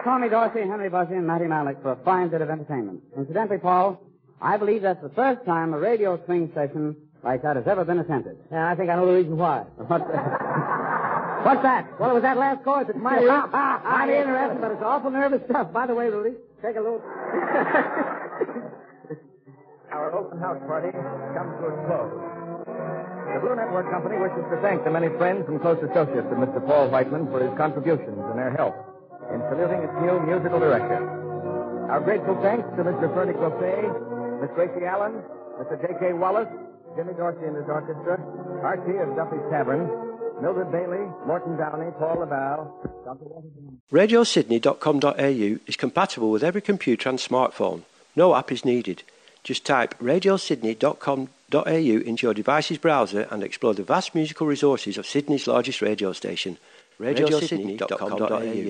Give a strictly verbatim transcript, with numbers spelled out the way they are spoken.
Tommy Dorsey, Henry Bussey, and Matty Malik for a fine bit of entertainment. Incidentally, Paul, I believe that's the first time a radio swing session like that has ever been attempted. Yeah, I think I know the reason why. What the... What's that? Well, it was that last chorus. It's mighty, mighty interesting, but it's awful nervous stuff. By the way, Rudy, take a look. Our open house party comes to its close. The Blue Network Company wishes to thank the many friends and close associates of Mister Paul Whiteman for his contributions and their help in saluting its new musical director. Our grateful thanks to Mister Fernie Clofay, Miss Gracie Allen, Mister J K. Wallace, Jimmy Dorsey and his orchestra, Archie of Duffy's Tavern, Mildred Bailey, Morton Downey, Paul LaBelle, Doctor Walter... radio sydney dot com dot a u is compatible with every computer and smartphone. No app is needed. Just type radio sydney dot com dot a u into your device's browser and explore the vast musical resources of Sydney's largest radio station, radio sydney dot com dot a u.